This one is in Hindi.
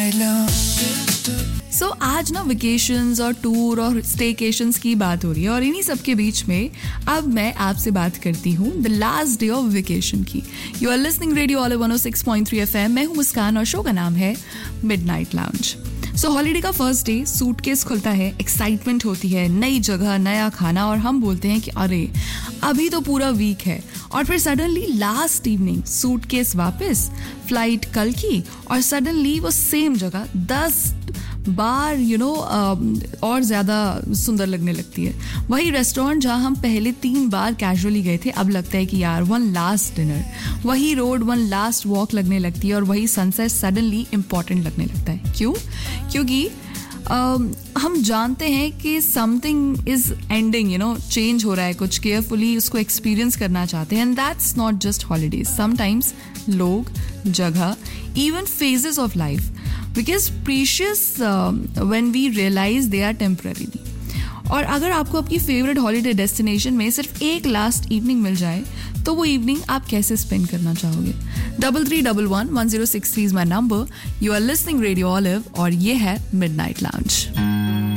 सो आज ना वेकेशंस और टूर और स्टेकेशंस की बात हो रही है और इन्हीं सब के बीच में अब मैं आपसे बात करती हूँ the last day of vacation की. You are listening radio all 106.3 FM. मैं हूँ मुस्कान और शो का नाम है मिडनाइट लाउंज. सो हॉलीडे का फर्स्ट डे, सूटकेस खुलता है, एक्साइटमेंट होती है, नई जगह, नया खाना और हम बोलते हैं कि अरे अभी तो पूरा वीक है. और फिर सडनली लास्ट इवनिंग सूटकेस वापस, फ्लाइट कल की और सडनली वो सेम जगह 10 बार और ज़्यादा सुंदर लगने लगती है. वही रेस्टोरेंट जहाँ हम पहले 3 बार कैजुअली गए थे, अब लगता है कि यार वन लास्ट डिनर. वही रोड वन लास्ट वॉक लगने लगती है और वही सनसेट सडनली इम्पॉर्टेंट लगने लगता है. क्यों? क्योंकि हम जानते हैं कि समथिंग इज एंडिंग, चेंज हो रहा है कुछ. केयरफुली उसको एक्सपीरियंस करना चाहते हैं. And that's not just holidays. Sometimes लोग, जगह, even phases of life because precious when we realise they are temporary. और अगर आपको आपकी फेवरेट हॉलीडे डेस्टिनेशन में सिर्फ एक लास्ट इवनिंग मिल जाए तो वो इवनिंग आप कैसे स्पेंड करना चाहोगे? 33111063 is my number. You are listening radio olive और ये है मिडनाइट लाउंज.